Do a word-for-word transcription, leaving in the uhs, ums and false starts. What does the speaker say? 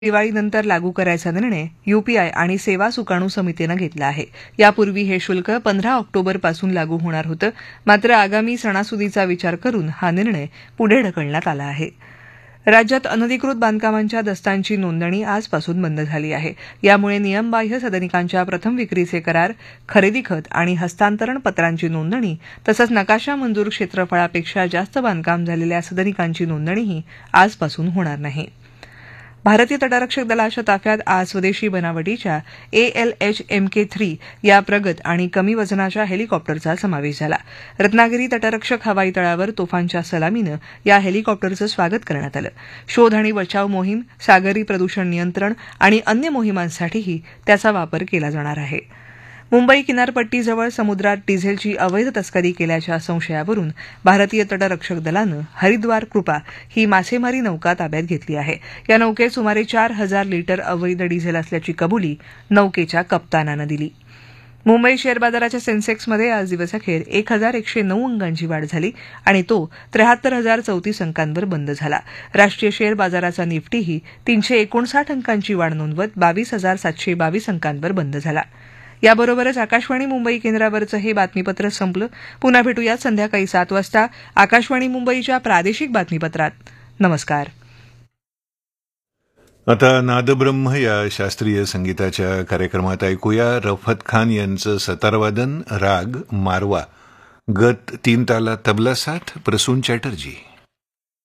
दिवाळीनंतर लागू करायचा निर्णय यूपीआय आणि सेवा सुकाणू समितीनं घेतला आहे. यापूर्वी हे शुल्क पंधरा ऑक्टोबरपासून लागू होणार होतं, मात्र आगामी सणासुदीचा विचार करून हा निर्णय पुढे ढकलण्यात आला आहे. राज्यात अनधिकृत बांधकामांच्या दस्तांची नोंदणी आजपासून बंद झाली आहे. यामुळे नियमबाह्य सदनिकांच्या प्रथम विक्रीचे करार, खरेदी खत आणि हस्तांतरण पत्रांची नोंदणी तसंच नकाशा मंजूर क्षेत्रफळापेक्षा जास्त बांधकाम झालेल्या सदनिकांची नोंदणीही आजपासून होणार नाही. भारतीय तटरक्षक दलाच्या ताफ्यात आज स्वदेशी बनावटीच्या एएलएच एमके थ्री या प्रगत आणि कमी वजनाच्या हेलिकॉप्टरचा समावेश झाला. रत्नागिरी तटरक्षक हवाई तळावर तोफांच्या सलामीनं या हेलिकॉप्टरचं स्वागत करण्यात आलं. शोध आणि बचाव मोहीम, सागरी प्रदूषण नियंत्रण आणि अन्य मोहिमांसाठीही त्याचा वापर केला जाणार आहे. मुंबई किनारपट्टीजवळ समुद्रात डिझेलची अवैध तस्करी केल्याच्या संशयावरून भारतीय तटरक्षक दलानं हरिद्वार कृपा ही मासेमारी नौका ताब्यात घेतली आहे. या नौकेत सुमारे चार हजार लिटर अवैध डिझेल असल्याची कबुली नौकेच्या कप्तानानं दिली. मुंबई शेअर बाजाराच्या सेन्सेक्समध्ये आज दिवसअखेर एक हजार एकशे नऊ अंकांची वाढ झाली आणि तो त्र्याहत्तर हजार चौतीस अंकांवर बंद झाला. राष्ट्रीय शेअर बाजाराचा निफ्टीही तीनशे एकोणसाठ अंकांची वाढ नोंदवत बावीस हजार सातशे बावीस अंकांवर बंद झाला. याबरोबरच आकाशवाणी मुंबई केंद्रावरचं हे बातमीपत्र संपलं. पुन्हा भेटूयात संध्याकाळी सात वाजता आकाशवाणी मुंबईच्या प्रादेशिक बातमीपत्रात. नमस्कार. आता नादब्रह्म या शास्त्रीय संगीताच्या कार्यक्रमात ऐकूया रफत खान यांचं सतारवादन, राग मारवा, गत तीन ताला, तबला साथ प्रसून चॅटर्जी.